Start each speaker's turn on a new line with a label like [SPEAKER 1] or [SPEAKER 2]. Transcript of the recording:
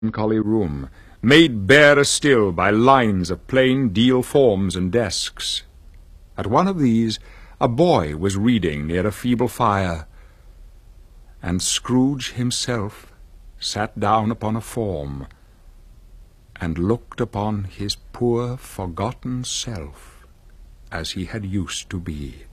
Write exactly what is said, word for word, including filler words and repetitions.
[SPEAKER 1] melancholy room, made barer still by lines of plain deal forms and desks. At one of these a boy was reading near a feeble fire, and Scrooge himself sat down upon a form, and looked upon his poor forgotten self as he had used to be.